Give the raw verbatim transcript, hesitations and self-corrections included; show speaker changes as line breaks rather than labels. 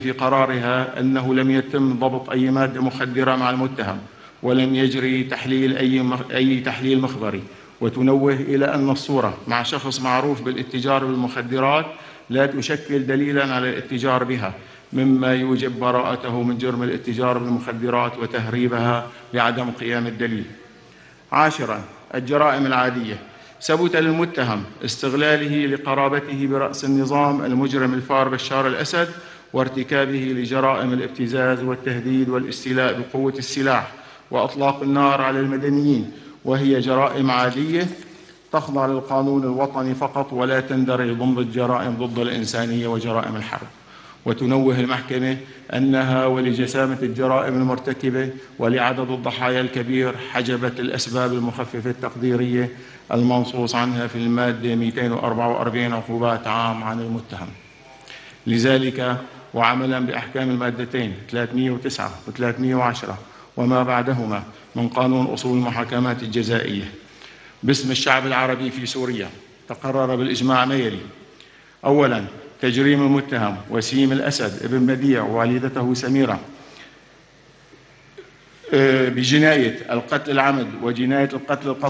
في قرارها أنه لم يتم ضبط أي مادة مخدرة مع المتهم، ولم يجري تحليل أي أي تحليل مخبري، وتنوه إلى أن الصورة مع شخص معروف بالاتجار بالمخدرات لا تشكل دليلا على الاتجار بها، مما يوجب براءته من جرم الاتجار بالمخدرات وتهريبها بعدم قيام الدليل. عاشرا، الجرائم العادية. ثبت للمتهم استغلاله لقرابته برأس النظام المجرم الفار بشار الأسد وارتكابه لجرائم الابتزاز والتهديد والاستيلاء بقوة السلاح وأطلاق النار على المدنيين، وهي جرائم عادية تخضع للقانون الوطني فقط ولا تندرج ضمن الجرائم ضد الإنسانية وجرائم الحرب. وتنوه المحكمة أنها ولجسامة الجرائم المرتكبة ولعدد الضحايا الكبير حجبت الأسباب المخففة التقديرية المنصوص عنها في المادة مئتين وأربعة وأربعين عقوبات عام عن المتهم. لذلك وعملا بأحكام المادتين ثلاثمئة وتسعة وثلاثمئة وعشرة وما بعدهما من قانون أصول المحاكمات الجزائية، باسم الشعب العربي في سوريا تقرر بالإجماع ما يلي: أولا، تجريم المتهم وسيم الأسد ابن بديع ووالدته سميرة بجناية القتل العمد وجناية القتل القصد